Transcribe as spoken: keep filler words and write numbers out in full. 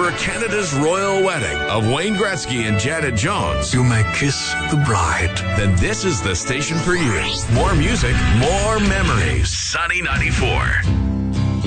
cover Canada's royal wedding of Wayne Gretzky and Janet Jones, You may kiss the bride. then this is the station for you. More music, more memories. Sunny ninety-four.